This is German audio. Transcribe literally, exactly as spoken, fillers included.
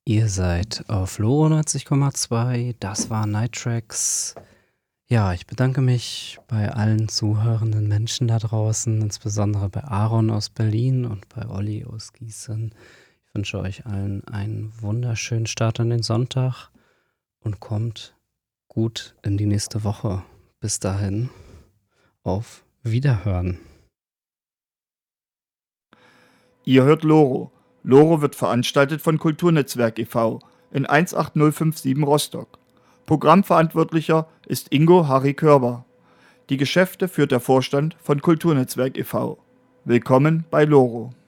Ihr seid auf Loro neunzig Komma zwei. Das war Night Tracks. Ja, ich bedanke mich bei allen zuhörenden Menschen da draußen, insbesondere bei Aaron aus Berlin und bei Olli aus Gießen. Ich wünsche euch allen einen wunderschönen Start an den Sonntag und kommt gut in die nächste Woche. Bis dahin, auf Wiederhören. Ihr hört Loro. Loro wird veranstaltet von Kulturnetzwerk e V in eins acht null fünf sieben Rostock. Programmverantwortlicher ist Ingo Harry Körber. Die Geschäfte führt der Vorstand von Kulturnetzwerk e V. Willkommen bei Loro.